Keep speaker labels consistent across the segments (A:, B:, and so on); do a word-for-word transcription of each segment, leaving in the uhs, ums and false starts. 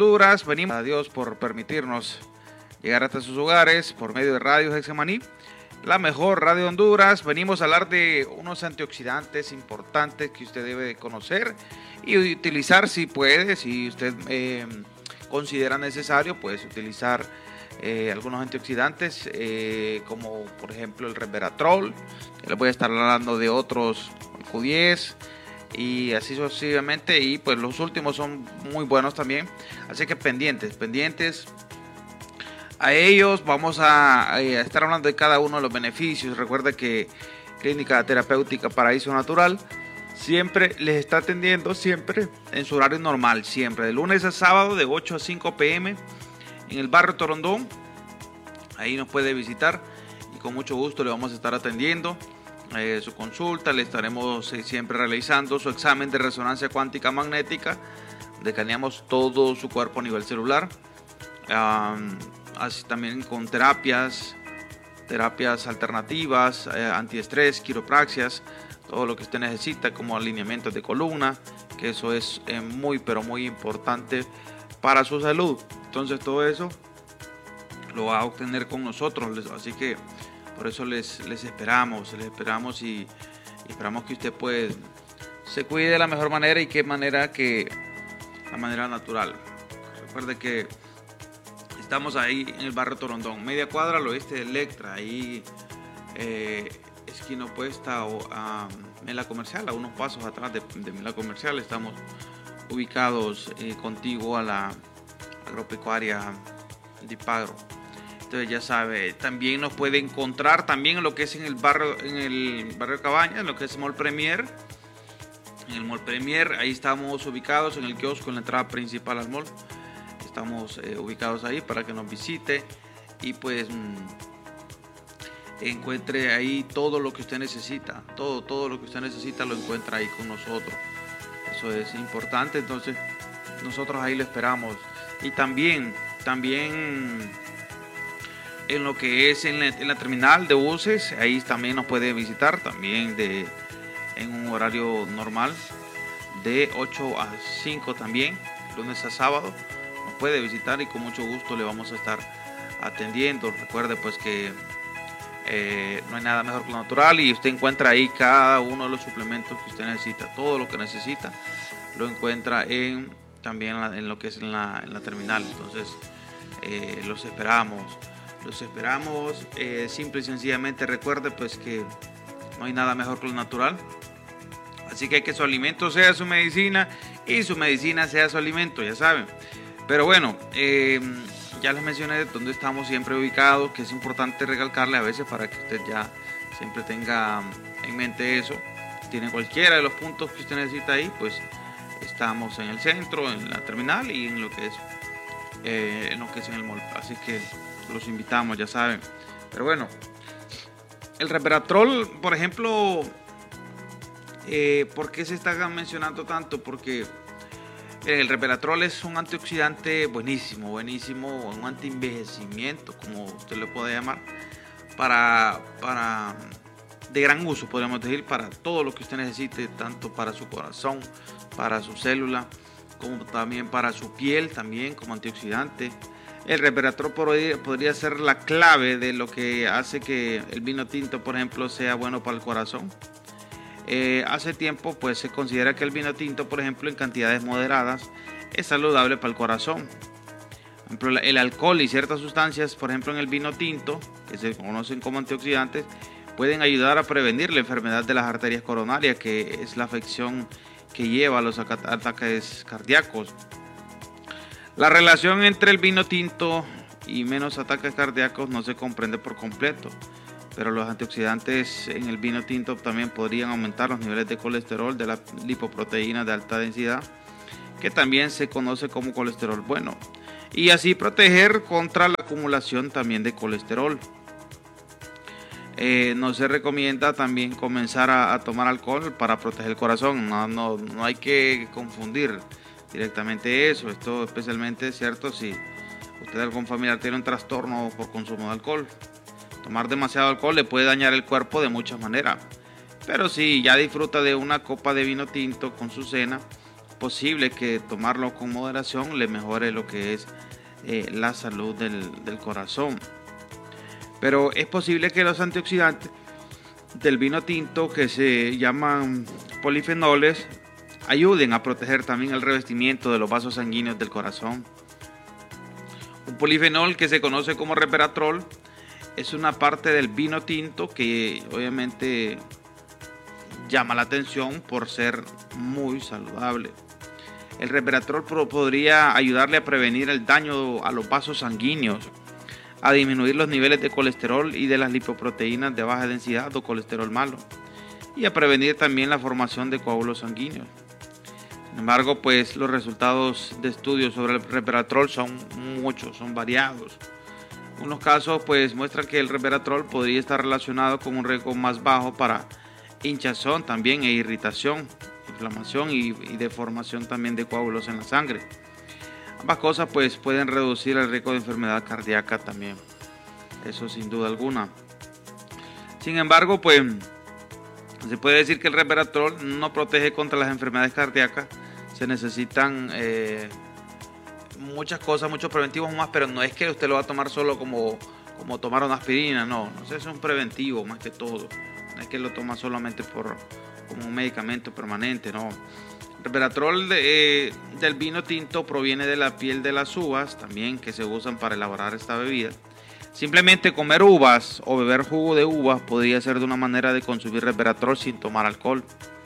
A: Honduras. Venimos a Dios por permitirnos llegar hasta sus hogares por medio de Radio Hexamaní, la mejor radio de Honduras. Venimos a hablar de unos antioxidantes importantes que usted debe de conocer y utilizar si puede, si usted eh, considera necesario, pues utilizar eh, algunos antioxidantes eh, como por ejemplo el resveratrol. Les voy a estar hablando de otros, el Q diez y así sucesivamente, y pues los últimos son muy buenos también, así que pendientes, pendientes a ellos. Vamos a, a estar hablando de cada uno de los beneficios. Recuerda que Clínica Terapéutica Paraíso Natural siempre les está atendiendo, siempre en su horario normal, siempre de lunes a sábado de ocho a cinco pe eme en el barrio Torondón. Ahí nos puede visitar y con mucho gusto le vamos a estar atendiendo eh, su consulta. Le estaremos eh, siempre realizando su examen de resonancia cuántica magnética, donde escaneamos todo su cuerpo a nivel celular. Um, así también con terapias, terapias alternativas, eh, antiestrés, quiropraxias, todo lo que usted necesita como alineamientos de columna, que eso es eh, muy pero muy importante para su salud. Entonces todo eso lo va a obtener con nosotros, así que por eso les, les esperamos, les esperamos y, y esperamos que usted pues se cuide de la mejor manera, y qué manera que la manera natural. Recuerde que estamos ahí en el barrio Torondón, media cuadra al oeste de Electra, ahí eh, esquina opuesta o a Mela Comercial, a unos pasos atrás de, de Mela Comercial. Estamos ubicados eh, contigo a la agropecuaria de Pagro. Entonces ya sabe, también nos puede encontrar también en lo que es en el barrio, en el barrio Cabaña, en lo que es Mall Premier. En el Mall Premier, ahí estamos ubicados en el kiosco, en la entrada principal al mall. Estamos eh, ubicados ahí para que nos visite y pues mmm, encuentre ahí todo lo que usted necesita. Todo, todo lo que usted necesita lo encuentra ahí con nosotros. Eso es importante, entonces nosotros ahí lo esperamos. Y también, también en lo que es en la, en la terminal de buses, ahí también nos puede visitar, también de, en un horario normal, de ocho a cinco también, lunes a sábado. Nos puede visitar y con mucho gusto le vamos a estar atendiendo. Recuerde pues que eh, no hay nada mejor que lo natural, y usted encuentra ahí cada uno de los suplementos que usted necesita. Todo lo que necesita lo encuentra en también en, la, en lo que es en la, en la terminal. Entonces eh, los esperamos, los esperamos eh, simple y sencillamente. Recuerde pues que no hay nada mejor que lo natural, así que hay que su alimento sea su medicina y su medicina sea su alimento, ya saben. Pero bueno, eh, ya les mencioné dónde estamos siempre ubicados, que es importante recalcarle a veces para que usted ya siempre tenga en mente eso. Si tiene cualquiera de los puntos que usted necesita ahí, pues estamos en el centro, en la terminal y en lo que es, eh, en lo que es en el mall. Así que los invitamos, ya saben. Pero bueno, el resveratrol, por ejemplo, eh, ¿por qué se está mencionando tanto? Porque el resveratrol es un antioxidante buenísimo, buenísimo, un antienvejecimiento, como usted lo puede llamar, para, para de gran uso, podríamos decir, para todo lo que usted necesite, tanto para su corazón, para su célula, como también para su piel, también como antioxidante. El resveratrol podría, podría ser la clave de lo que hace que el vino tinto, por ejemplo, sea bueno para el corazón. Eh, hace tiempo pues se considera que el vino tinto, por ejemplo, en cantidades moderadas es saludable para el corazón. Por ejemplo, el alcohol y ciertas sustancias, por ejemplo en el vino tinto, que se conocen como antioxidantes, pueden ayudar a prevenir la enfermedad de las arterias coronarias, que es la afección que lleva a los ataques cardíacos. La relación entre el vino tinto y menos ataques cardíacos no se comprende por completo, pero los antioxidantes en el vino tinto también podrían aumentar los niveles de colesterol, de la lipoproteína de alta densidad, que también se conoce como colesterol bueno, y así proteger contra la acumulación también de colesterol. Eh, no se recomienda también comenzar a, a tomar alcohol para proteger el corazón. No, no, no hay que confundir directamente eso. Esto especialmente es cierto si usted, algún familiar, tiene un trastorno por consumo de alcohol. Tomar demasiado alcohol le puede dañar el cuerpo de muchas maneras. Pero si ya disfruta de una copa de vino tinto con su cena, posible que tomarlo con moderación le mejore lo que es eh, la salud del, del corazón. Pero es posible que los antioxidantes del vino tinto, que se llaman polifenoles, ayuden a proteger también el revestimiento de los vasos sanguíneos del corazón. Un polifenol que se conoce como resveratrol es una parte del vino tinto que obviamente llama la atención por ser muy saludable. El resveratrol podría ayudarle a prevenir el daño a los vasos sanguíneos, a disminuir los niveles de colesterol y de las lipoproteínas de baja densidad o colesterol malo, y a prevenir también la formación de coágulos sanguíneos. Sin embargo, pues los resultados de estudios sobre el resveratrol son muchos, son variados. Unos casos pues muestran que el resveratrol podría estar relacionado con un riesgo más bajo para hinchazón también e irritación, inflamación y, y deformación también de coágulos en la sangre. Ambas cosas pues pueden reducir el riesgo de enfermedad cardíaca también, eso sin duda alguna. Sin embargo, pues se puede decir que el resveratrol no protege contra las enfermedades cardíacas. Se necesitan eh, muchas cosas, muchos preventivos más, pero no es que usted lo va a tomar solo como, como tomar una aspirina, no, no sé, es un preventivo más que todo. No es que lo toma solamente por, como un medicamento permanente, no. El resveratrol de, eh, del vino tinto proviene de la piel de las uvas, también que se usan para elaborar esta bebida. Simplemente comer uvas o beber jugo de uvas podría ser de una manera de consumir resveratrol sin tomar alcohol.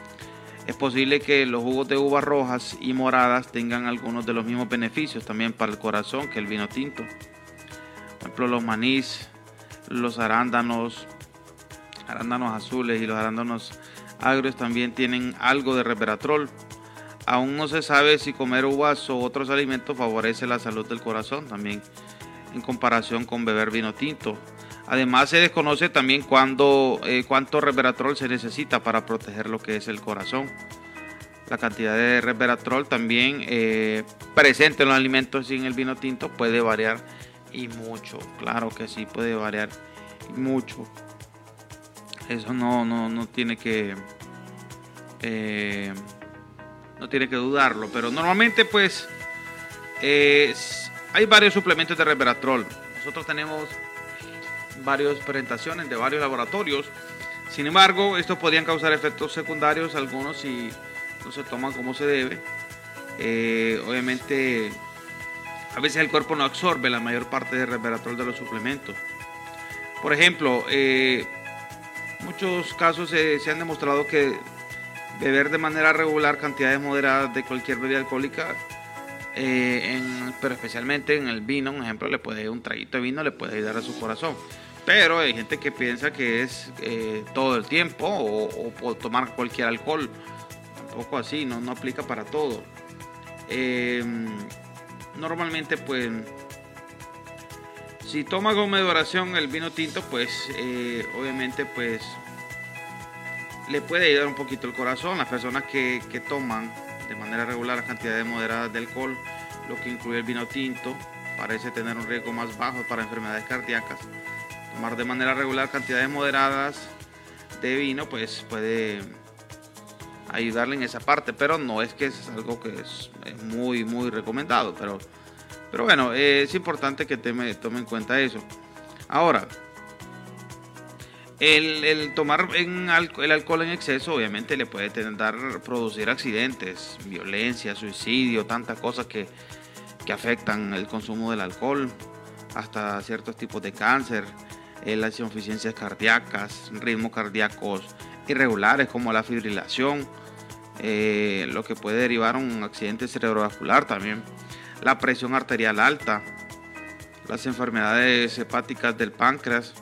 A: Es posible que los jugos de uvas rojas y moradas tengan algunos de los mismos beneficios también para el corazón que el vino tinto. Por ejemplo, los manís, los arándanos, arándanos azules y los arándanos agrios también tienen algo de resveratrol. Aún no se sabe si comer uvas o otros alimentos favorece la salud del corazón también en comparación con beber vino tinto. Además, se desconoce también cuándo, eh, cuánto resveratrol se necesita para proteger lo que es el corazón. La cantidad de resveratrol también eh, presente en los alimentos y en el vino tinto puede variar y mucho. Claro que sí, puede variar y mucho. Eso no, no, no tiene que eh, no tiene que dudarlo. Pero normalmente, pues, eh, hay varios suplementos de resveratrol. Nosotros tenemos varias presentaciones de varios laboratorios. Sin embargo, estos podrían causar efectos secundarios, algunos si no se toman como se debe. Eh, obviamente, a veces el cuerpo no absorbe la mayor parte del resveratrol de los suplementos. Por ejemplo, eh, muchos casos eh, se han demostrado que beber de manera regular cantidades moderadas de cualquier bebida alcohólica, eh, en, pero especialmente en el vino, un ejemplo, le puede un traguito de vino le puede ayudar a su corazón. Pero hay gente que piensa que es eh, todo el tiempo o, o, o tomar cualquier alcohol. Tampoco así, no, no aplica para todo. Eh, normalmente, pues, si toma con moderación el vino tinto, pues, eh, obviamente, pues, le puede ayudar un poquito el corazón. Las personas que, que toman de manera regular las cantidades moderadas de alcohol, lo que incluye el vino tinto, parece tener un riesgo más bajo para enfermedades cardíacas. Tomar de manera regular cantidades moderadas de vino pues puede ayudarle en esa parte, pero no es que es algo que es, es muy muy recomendado, pero, pero bueno, eh, es importante que tome, tome en cuenta eso. Ahora, el, el tomar en alco el alcohol en exceso obviamente le puede dar, producir accidentes, violencia, suicidio, tantas cosas que, que afectan el consumo del alcohol, hasta ciertos tipos de cáncer. Eh, las insuficiencias cardíacas, ritmos cardíacos irregulares como la fibrilación, eh, lo que puede derivar un accidente cerebrovascular también, la presión arterial alta, las enfermedades hepáticas del páncreas,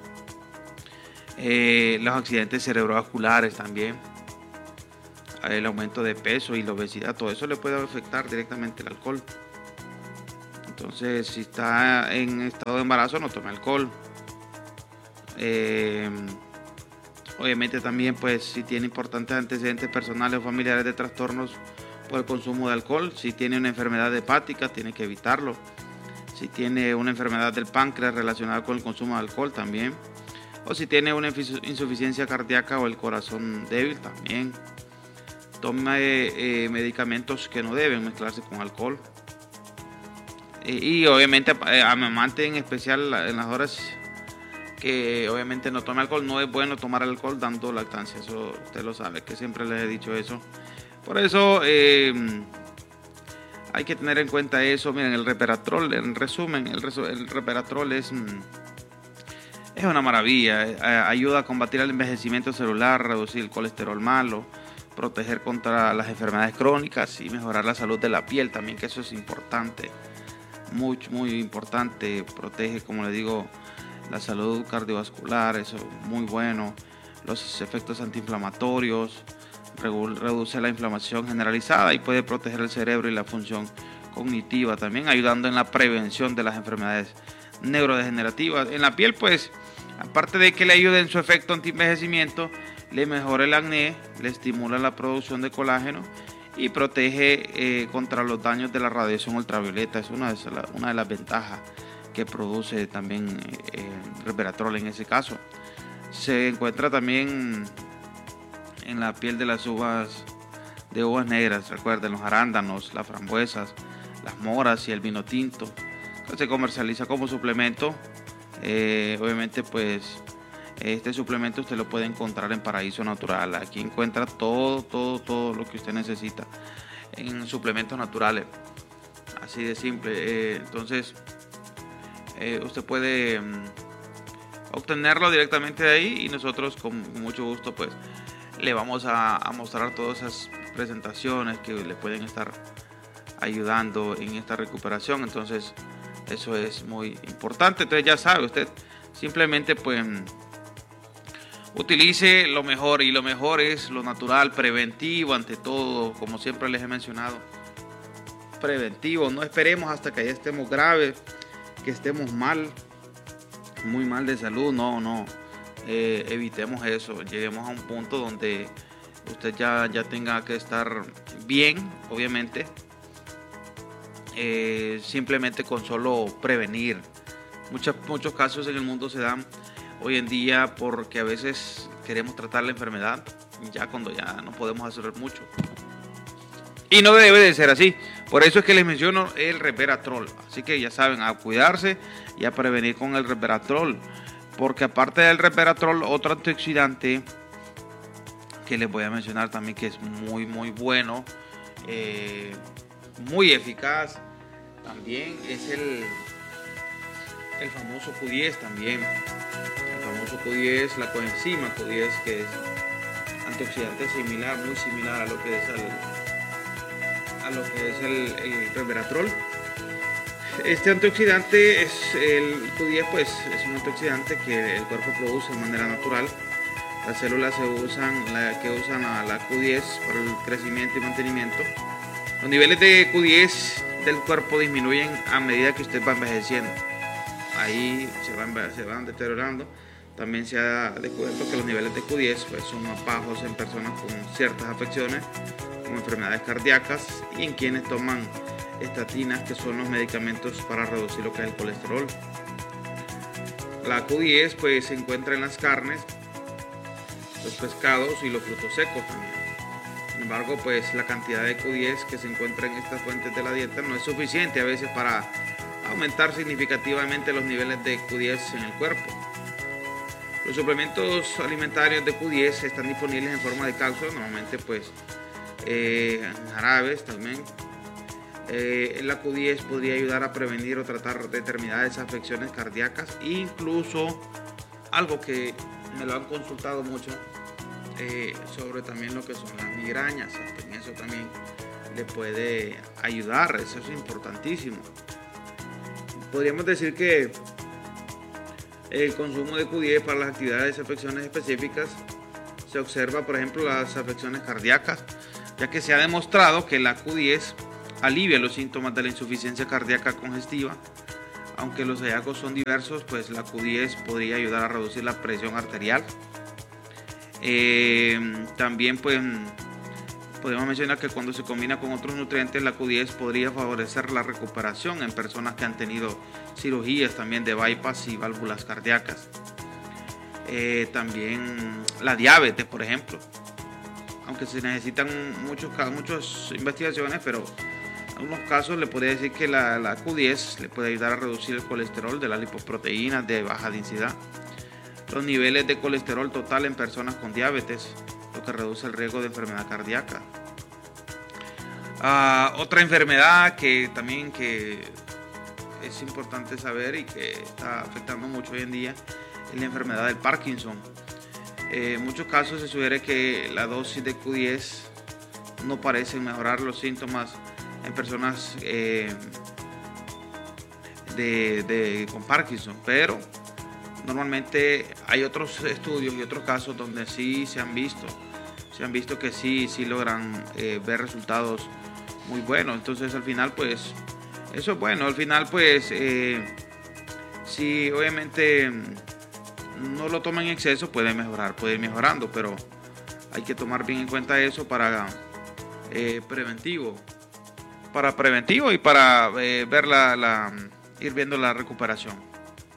A: eh, los accidentes cerebrovasculares también, el aumento de peso y la obesidad, todo eso le puede afectar directamente el alcohol. Entonces, si está en estado de embarazo, no tome alcohol. Eh, obviamente también, pues, si tiene importantes antecedentes personales o familiares de trastornos por el consumo de alcohol, si tiene una enfermedad hepática, tiene que evitarlo. Si tiene una enfermedad del páncreas relacionada con el consumo de alcohol también, o si tiene una insuficiencia cardíaca o el corazón débil también. tome eh, medicamentos que no deben mezclarse con alcohol. Y, y obviamente eh, amamante, en especial en las horas que obviamente no tome alcohol. No es bueno tomar alcohol dando lactancia, eso usted lo sabe, que siempre les he dicho eso. Por eso eh, hay que tener en cuenta eso. Miren, el Resveratrol, en resumen, el, el Resveratrol es, es una maravilla. Eh, ayuda a combatir el envejecimiento celular, reducir el colesterol malo, proteger contra las enfermedades crónicas y mejorar la salud de la piel también, que eso es importante, muy, muy importante. Protege, como le digo, la salud cardiovascular, eso es muy bueno. Los efectos antiinflamatorios, reduce la inflamación generalizada y puede proteger el cerebro y la función cognitiva también, ayudando en la prevención de las enfermedades neurodegenerativas. En la piel, pues, aparte de que le ayude en su efecto anti-envejecimiento, le mejora el acné, le estimula la producción de colágeno y protege eh, contra los daños de la radiación ultravioleta. Es una de, las, una de las ventajas que produce también eh, el Resveratrol en ese caso. Se encuentra también en la piel de las uvas, de uvas negras, recuerden, los arándanos, las frambuesas, las moras y el vino tinto. Se comercializa como suplemento. Eh, obviamente, pues, este suplemento usted lo puede encontrar en Paraíso Natural. Aquí encuentra todo, todo, todo lo que usted necesita en suplementos naturales. Así de simple. Eh, entonces, eh, usted puede um, obtenerlo directamente de ahí y nosotros con mucho gusto, pues, le vamos a, a mostrar todas esas presentaciones que le pueden estar ayudando en esta recuperación. Entonces, eso es muy importante. Entonces, ya sabe usted, simplemente pues utilice lo mejor, y lo mejor es lo natural, preventivo ante todo, como siempre les he mencionado. Preventivo, no esperemos hasta que ya estemos graves, que estemos mal, muy mal de salud. No, no, eh, evitemos eso. Lleguemos a un punto donde usted ya, ya tenga que estar bien, obviamente, eh, simplemente con solo prevenir. Muchos, muchos casos en el mundo se dan hoy en día porque a veces queremos tratar la enfermedad ya cuando ya no podemos hacer mucho. Y no debe de ser así. Por eso es que les menciono el Resveratrol. Así que ya saben, a cuidarse y a prevenir con el Resveratrol. Porque aparte del Resveratrol, otro antioxidante que les voy a mencionar también, que es muy muy bueno, eh, muy eficaz también, es el, el famoso Q diez también. El famoso Q diez, la coenzima Q diez, que es antioxidante similar, muy similar a lo que es el a lo que es el, el Resveratrol. Este antioxidante es el Q diez, pues es un antioxidante que el cuerpo produce de manera natural. Las células se usan, la, que usan a la Q diez para el crecimiento y mantenimiento. Los niveles de Q diez del cuerpo disminuyen a medida que usted va envejeciendo. Ahí se van, se van deteriorando. También se ha descubierto que los niveles de Q diez pues, son más bajos en personas con ciertas afecciones, como enfermedades cardíacas, y en quienes toman estatinas, que son los medicamentos para reducir lo que es el colesterol. La Q diez pues se encuentra en las carnes, los pescados y los frutos secos también. Sin embargo, pues la cantidad de Q diez que se encuentra en estas fuentes de la dieta no es suficiente a veces para aumentar significativamente los niveles de Q diez en el cuerpo. Los suplementos alimentarios de Q diez están disponibles en forma de cápsulas, normalmente pues eh, en jarabes también. Eh, la Q diez podría ayudar a prevenir o tratar determinadas afecciones cardíacas, e incluso algo que me lo han consultado mucho, eh, sobre también lo que son las migrañas. En eso también le puede ayudar, eso es importantísimo. Podríamos decir que el consumo de Q diez para las actividades de afecciones específicas se observa, por ejemplo, las afecciones cardíacas, ya que se ha demostrado que la Q diez alivia los síntomas de la insuficiencia cardíaca congestiva. Aunque los hallazgos son diversos, pues la Q diez podría ayudar a reducir la presión arterial. Eh, también pues podemos mencionar que cuando se combina con otros nutrientes, la Q diez podría favorecer la recuperación en personas que han tenido cirugías también de bypass y válvulas cardíacas. Eh, también la diabetes, por ejemplo. aunque se necesitan muchos, muchas investigaciones, pero en algunos casos le podría decir que la, la Q diez le puede ayudar a reducir el colesterol de las lipoproteínas de baja densidad, los niveles de colesterol total en personas con diabetes, lo que reduce el riesgo de enfermedad cardíaca. Uh, otra enfermedad que también que es importante saber y que está afectando mucho hoy en día es la enfermedad del Parkinson. Eh, en muchos casos se sugiere que la dosis de Q diez no parece mejorar los síntomas en personas eh, de, de, con Parkinson, pero normalmente hay otros estudios y otros casos donde sí se han visto, se han visto que sí, sí logran eh, ver resultados muy buenos. Entonces al final pues eso es bueno, al final pues eh, si obviamente no lo toman en exceso puede mejorar, puede ir mejorando, pero hay que tomar bien en cuenta eso para eh, preventivo, para preventivo y para eh, ver la, la, ir viendo la recuperación.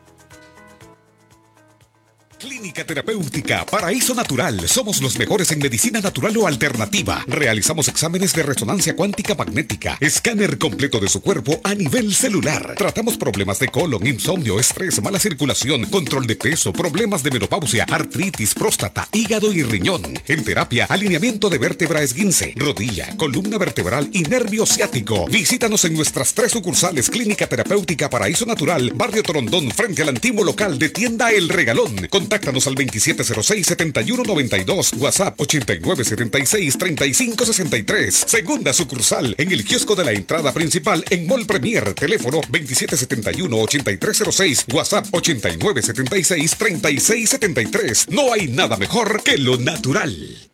B: Clínica Terapéutica Paraíso Natural. Somos los mejores en medicina natural o alternativa. Realizamos exámenes de resonancia cuántica magnética, escáner completo de su cuerpo a nivel celular. Tratamos problemas de colon, insomnio, estrés, mala circulación, control de peso, problemas de menopausia, artritis, próstata, hígado y riñón. En terapia, alineamiento de vértebra esguince, rodilla, columna vertebral y nervio ciático. Visítanos en nuestras tres sucursales. Clínica Terapéutica Paraíso Natural, Barrio Torondón, frente al antiguo local de Tienda El Regalón. Contáctanos al veintisiete cero seis, setenta y uno noventa y dos, WhatsApp ochenta y nueve setenta y seis, treinta y cinco sesenta y tres. Segunda sucursal en el kiosco de la entrada principal en Mall Premier. Teléfono veintisiete setenta y uno, ochenta y tres cero seis, WhatsApp ochenta y nueve setenta y seis, treinta y seis setenta y tres. No hay nada mejor que lo natural.